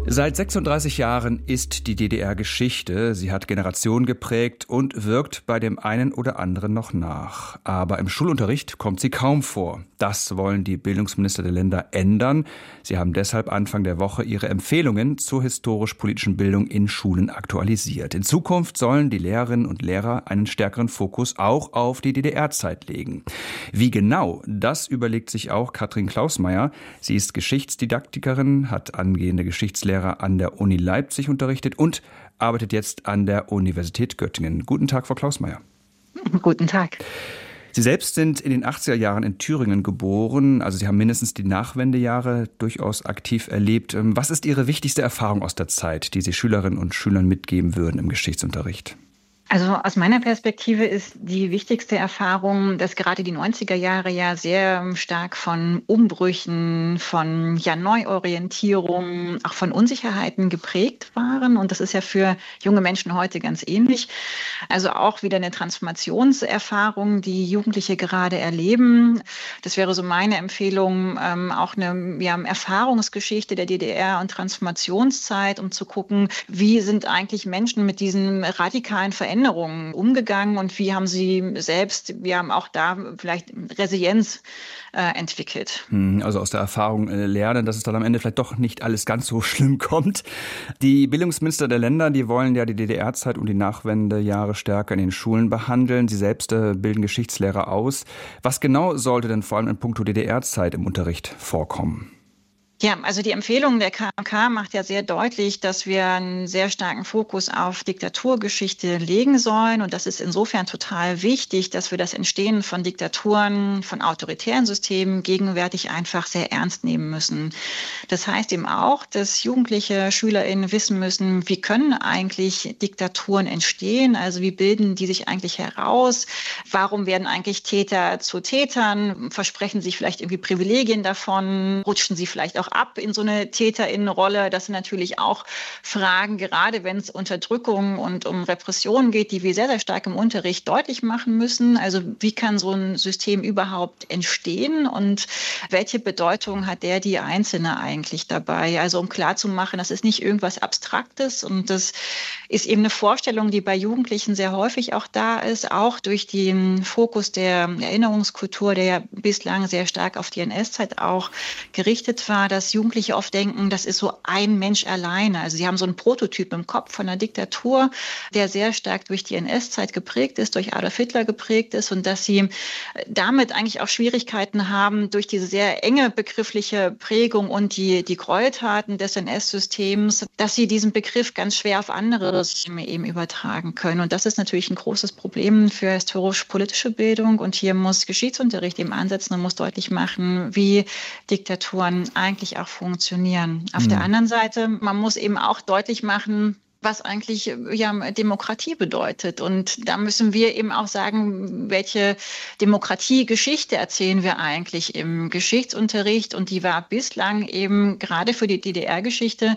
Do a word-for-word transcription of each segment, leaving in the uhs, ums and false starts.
Seit sechsunddreißig Jahren ist die D D R Geschichte. Sie hat Generationen geprägt und wirkt bei dem einen oder anderen noch nach. Aber im Schulunterricht kommt sie kaum vor. Das wollen die Bildungsminister der Länder ändern. Sie haben deshalb Anfang der Woche ihre Empfehlungen zur historisch-politischen Bildung in Schulen aktualisiert. In Zukunft sollen die Lehrerinnen und Lehrer einen stärkeren Fokus auch auf die D D R-Zeit legen. Wie genau, das überlegt sich auch Katrin Klausmeier. Sie ist Geschichtsdidaktikerin, hat angehende Geschichtslehrer an der Uni Leipzig unterrichtet und arbeitet jetzt an der Universität Göttingen. Guten Tag, Frau Klausmeier. Guten Tag. Sie selbst sind in den achtziger Jahren in Thüringen geboren. Also Sie haben mindestens die Nachwendejahre durchaus aktiv erlebt. Was ist Ihre wichtigste Erfahrung aus der Zeit, die Sie Schülerinnen und Schülern mitgeben würden im Geschichtsunterricht? Also aus meiner Perspektive ist die wichtigste Erfahrung, dass gerade die neunziger Jahre ja sehr stark von Umbrüchen, von ja, Neuorientierung, auch von Unsicherheiten geprägt waren. Und das ist ja für junge Menschen heute ganz ähnlich. Also auch wieder eine Transformationserfahrung, die Jugendliche gerade erleben. Das wäre so meine Empfehlung, ähm, auch eine ja, Erfahrungsgeschichte der D D R und Transformationszeit, um zu gucken, wie sind eigentlich Menschen mit diesen radikalen Veränderungen umgegangen und wie haben sie selbst, wir haben auch da vielleicht Resilienz äh, entwickelt. Also aus der Erfahrung äh, lernen, dass es dann am Ende vielleicht doch nicht alles ganz so schlimm kommt. Die Bildungsminister der Länder, die wollen ja die D D R-Zeit und die Nachwendejahre stärker in den Schulen behandeln. Sie selbst äh, bilden Geschichtslehrer aus. Was genau sollte denn vor allem in puncto D D R-Zeit im Unterricht vorkommen? Ja, also die Empfehlung der K M K macht ja sehr deutlich, dass wir einen sehr starken Fokus auf Diktaturgeschichte legen sollen. Und das ist insofern total wichtig, dass wir das Entstehen von Diktaturen, von autoritären Systemen gegenwärtig einfach sehr ernst nehmen müssen. Das heißt eben auch, dass jugendliche SchülerInnen wissen müssen, wie können eigentlich Diktaturen entstehen? Also wie bilden die sich eigentlich heraus? Warum werden eigentlich Täter zu Tätern? Versprechen sich vielleicht irgendwie Privilegien davon? Rutschen sie vielleicht auch ab in so eine TäterInnenrolle? Das sind natürlich auch Fragen, gerade wenn es Unterdrückung und um Repressionen geht, die wir sehr, sehr stark im Unterricht deutlich machen müssen. Also wie kann so ein System überhaupt entstehen und welche Bedeutung hat der die Einzelne eigentlich dabei? Also um klarzumachen, das ist nicht irgendwas Abstraktes und das ist eben eine Vorstellung, die bei Jugendlichen sehr häufig auch da ist, auch durch den Fokus der Erinnerungskultur, der ja bislang sehr stark auf die N S-Zeit auch gerichtet war, dass Jugendliche oft denken, das ist so ein Mensch alleine. Also sie haben so einen Prototyp im Kopf von einer Diktatur, der sehr stark durch die N S-Zeit geprägt ist, durch Adolf Hitler geprägt ist und dass sie damit eigentlich auch Schwierigkeiten haben, durch diese sehr enge begriffliche Prägung und die, die Gräueltaten des N S-Systems, dass sie diesen Begriff ganz schwer auf andere Systeme eben übertragen können. Und das ist natürlich ein großes Problem für historisch-politische Bildung. Und hier muss Geschichtsunterricht eben ansetzen und muss deutlich machen, wie Diktaturen eigentlich auch funktionieren. Auf mhm. der anderen Seite, man muss eben auch deutlich machen, was eigentlich ja Demokratie bedeutet. Und da müssen wir eben auch sagen, welche Demokratiegeschichte erzählen wir eigentlich im Geschichtsunterricht. Und die war bislang eben gerade für die D D R-Geschichte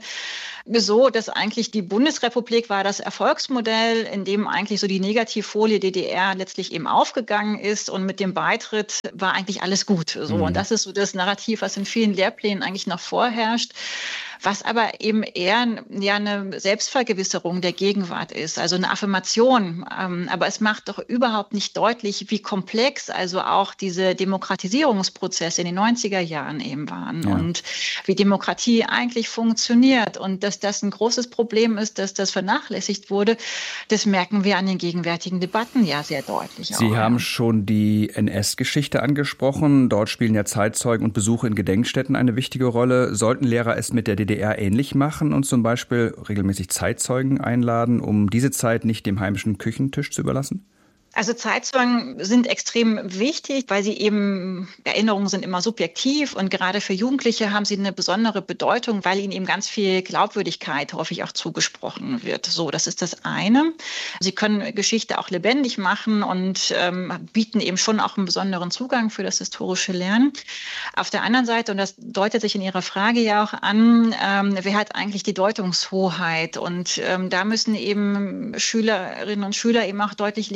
so, dass eigentlich die Bundesrepublik war das Erfolgsmodell, in dem eigentlich so die Negativfolie D D R letztlich eben aufgegangen ist und mit dem Beitritt war eigentlich alles gut. So. Mhm. Und das ist so das Narrativ, was in vielen Lehrplänen eigentlich noch vorherrscht, was aber eben eher ja eine Selbstvergewisserung der Gegenwart ist, also eine Affirmation. Aber es macht doch überhaupt nicht deutlich, wie komplex also auch diese Demokratisierungsprozesse in den neunziger Jahren eben waren ja. und wie Demokratie eigentlich funktioniert. Und dass das ein großes Problem ist, dass das vernachlässigt wurde, das merken wir an den gegenwärtigen Debatten ja sehr deutlich. Sie auch, haben ja. schon die N S-Geschichte angesprochen. Dort spielen ja Zeitzeugen und Besuche in Gedenkstätten eine wichtige Rolle. Sollten Lehrer es mit der D D R ähnlich machen und zum Beispiel regelmäßig Zeitzeugen einladen, um diese Zeit nicht dem heimischen Küchentisch zu überlassen? Also Zeitzeugen sind extrem wichtig, weil sie eben, Erinnerungen sind immer subjektiv und gerade für Jugendliche haben sie eine besondere Bedeutung, weil ihnen eben ganz viel Glaubwürdigkeit häufig auch zugesprochen wird. So, das ist das eine. Sie können Geschichte auch lebendig machen und ähm, bieten eben schon auch einen besonderen Zugang für das historische Lernen. Auf der anderen Seite, und das deutet sich in Ihrer Frage ja auch an, ähm, wer hat eigentlich die Deutungshoheit? Und ähm, da müssen eben Schülerinnen und Schüler eben auch deutlich lernen, wie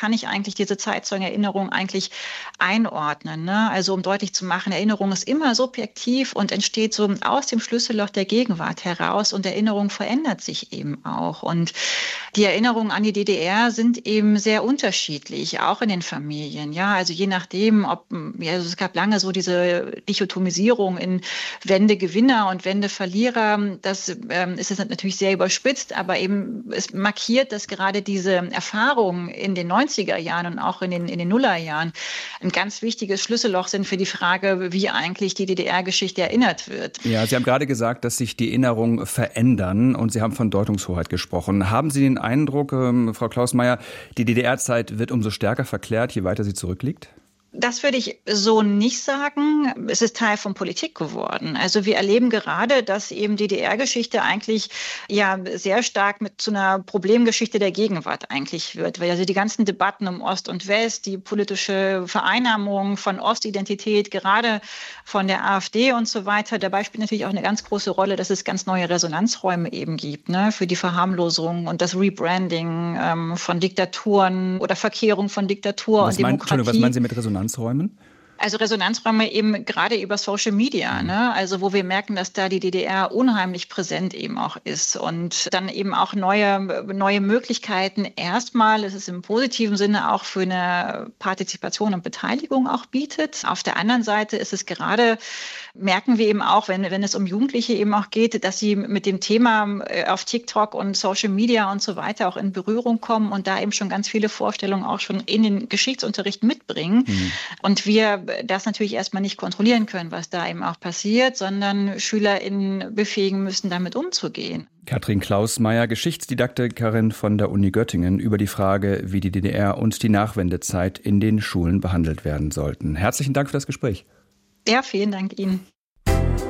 kann ich eigentlich diese Zeitzeugenerinnerung eigentlich einordnen, ne? Also um deutlich zu machen, Erinnerung ist immer subjektiv und entsteht so aus dem Schlüsselloch der Gegenwart heraus und Erinnerung verändert sich eben auch. Und die Erinnerungen an die D D R sind eben sehr unterschiedlich, auch in den Familien. Ja, also je nachdem, ob, ja, also es gab lange so diese Dichotomisierung in Wende-Gewinner und Wende-Verlierer. Das ähm, ist jetzt natürlich sehr überspitzt, aber eben es markiert, dass gerade diese Erfahrungen in den neunziger Jahren und auch in den, in den Nullerjahren ein ganz wichtiges Schlüsselloch sind für die Frage, wie eigentlich die D D R-Geschichte erinnert wird. Ja, Sie haben gerade gesagt, dass sich die Erinnerungen verändern und Sie haben von Deutungshoheit gesprochen. Haben Sie den Eindruck, ähm, Frau Klausmeier, die D D R-Zeit wird umso stärker verklärt, je weiter sie zurückliegt? Das würde ich so nicht sagen. Es ist Teil von Politik geworden. Also wir erleben gerade, dass eben die D D R-Geschichte eigentlich ja sehr stark mit zu einer Problemgeschichte der Gegenwart eigentlich wird. Weil also die ganzen Debatten um Ost und West, die politische Vereinnahmung von Ostidentität, gerade von der AfD und so weiter, dabei spielt natürlich auch eine ganz große Rolle, dass es ganz neue Resonanzräume eben gibt, ne, für die Verharmlosung und das Rebranding ähm, von Diktaturen oder Verkehrung von Diktatur was und mein, Demokratie. Was meinen Sie mit Resonanzräumen? Also Resonanzräume eben gerade über Social Media, ne? Also wo wir merken, dass da die D D R unheimlich präsent eben auch ist und dann eben auch neue, neue Möglichkeiten erstmal, es ist im positiven Sinne auch für eine Partizipation und Beteiligung auch bietet. Auf der anderen Seite ist es gerade, merken wir eben auch, wenn, wenn es um Jugendliche eben auch geht, dass sie mit dem Thema auf TikTok und Social Media und so weiter auch in Berührung kommen und da eben schon ganz viele Vorstellungen auch schon in den Geschichtsunterricht mitbringen. Mhm. Und wir das natürlich erstmal nicht kontrollieren können, was da eben auch passiert, sondern SchülerInnen befähigen müssen, damit umzugehen. Katrin Klausmeier, Geschichtsdidaktikerin von der Uni Göttingen, über die Frage, wie die D D R und die Nachwendezeit in den Schulen behandelt werden sollten. Herzlichen Dank für das Gespräch. Ja, vielen Dank Ihnen.